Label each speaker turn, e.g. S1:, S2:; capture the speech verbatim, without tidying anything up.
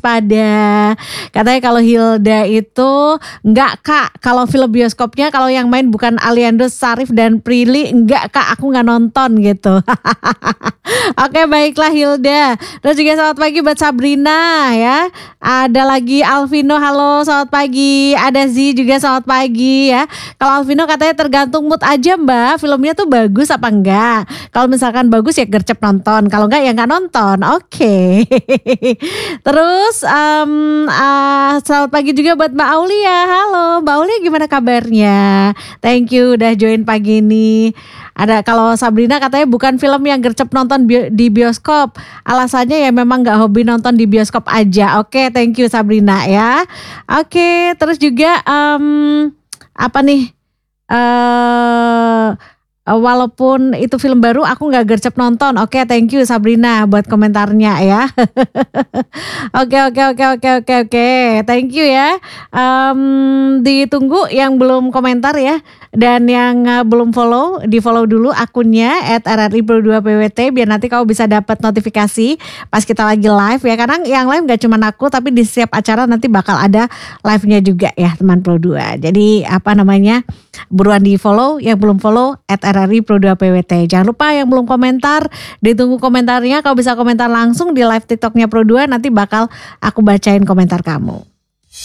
S1: waspada. Katanya kalau Hilda itu enggak kak, kalau film bioskopnya kalau yang main bukan Aliando Sarif dan Prilly, enggak kak, aku nggak nonton gitu. Oke baiklah Hilda. Terus juga selamat pagi buat Sabrina ya. Ada lagi Alvino, halo selamat pagi. Ada Z juga selamat pagi ya. Kalau Alvino katanya tergantung mood aja mbak, filmnya tuh bagus apa enggak. Kalau misalkan bagus ya gercep nonton, kalau enggak ya enggak nonton. Oke. Terus um, uh, selamat pagi juga buat Mbak Aulia. Halo Mbak Aulia, gimana kabarnya? Thank you udah join pagi ini. Ada kalau Sabrina katanya bukan film yang gercep nonton bi- di bioskop. Alasannya ya memang gak hobi nonton di bioskop aja. Oke, thank you Sabrina ya. Oke, terus juga um, apa nih? Eh Uh, walaupun itu film baru aku gak gercep nonton. Oke, thank you Sabrina buat komentarnya ya. Oke oke oke oke oke oke. Thank you ya. Um, ditunggu yang belum komentar ya. Dan yang uh, belum follow, di follow dulu akunnya at r r i pro dua p w t biar nanti kamu bisa dapat notifikasi pas kita lagi live ya. Karena yang live gak cuma aku, tapi di setiap acara nanti bakal ada live-nya juga ya teman Pro dua. Jadi apa namanya, buruan di follow, yang belum follow at r r i pro dua p w t. Jangan lupa yang belum komentar, ditunggu komentarnya. Kau bisa komentar langsung di live TikToknya Pro dua, nanti bakal aku bacain komentar kamu.